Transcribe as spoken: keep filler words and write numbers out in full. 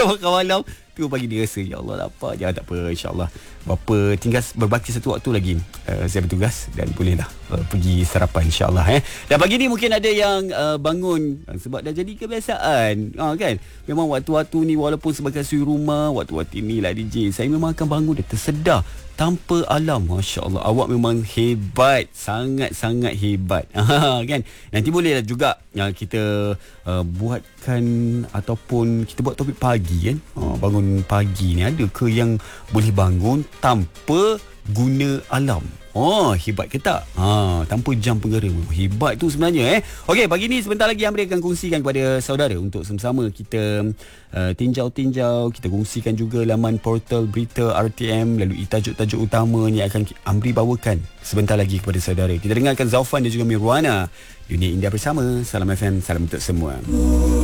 makan malam. Tu pagi dia rasa, ya Allah lapar. Jangan, tak apa, insyaAllah bapa tinggal berbaki satu waktu lagi, uh, saya bertugas dan bolehlah uh, pergi sarapan insyaAllah. Eh. Dan pagi ni mungkin ada yang uh, bangun uh, sebab dah jadi kebiasaan, uh, kan. Memang waktu-waktu ni walaupun sebagai suri rumah, waktu-waktu ni lah D J, saya memang akan bangun dah tersedar tanpa alam. Masya Allah, awak memang hebat, sangat-sangat hebat. Kan? Nanti bolehlah juga uh, kita uh, buatkan ataupun kita buat topik pagi, kan. Uh, bangun pagi ni ada ke yang boleh bangun tanpa guna alam? Oh, hebat ke tak? Ha, tanpa jam penggara. Hebat tu sebenarnya, eh. Okey, pagi ni sebentar lagi Amri akan kongsikan kepada saudara untuk sama-sama kita uh, tinjau-tinjau, kita kongsikan juga laman portal berita R T M, lalu tajuk-tajuk utama ni akan Amri bawakan sebentar lagi kepada saudara. Kita dengarkan Zaufan dan juga Mirwana. Dunia Indah bersama Salam F M, salam untuk semua.